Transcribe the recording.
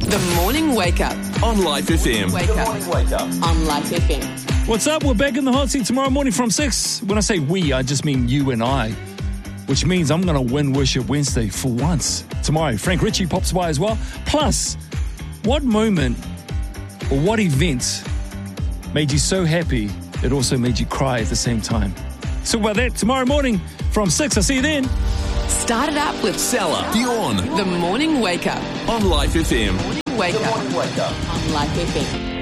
The Morning Wake Up. On Life FM. Wake up. On Life FM. What's up? We're back in the hot seat tomorrow morning from 6. When I say we, I just mean you and I, which means I'm going to win Worship Wednesday for once. Tomorrow, Frank Ritchie pops by as well. Plus, what moment or what event made you so happy it also made you cry at the same time? So about that tomorrow morning from 6. I'll see you then. Start it up with Salah, Dion. The Morning Wake Up. On Life FM. Wake up. On Life FM.